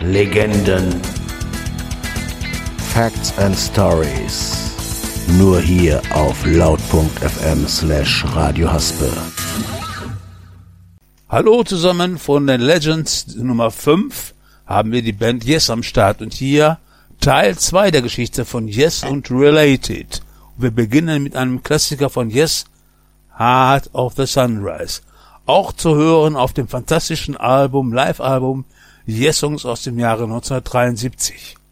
Legenden, Facts and Stories. Nur hier auf laut.fm/Radio Haspe. Hallo zusammen, von den Legends Nummer 5 haben wir die Band Yes am Start und hier Teil 2 der Geschichte von Yes und Related. Wir beginnen mit einem Klassiker von Yes, Heart of the Sunrise. Auch zu hören auf dem fantastischen Live-Album Yes Songs aus dem Jahre 1973.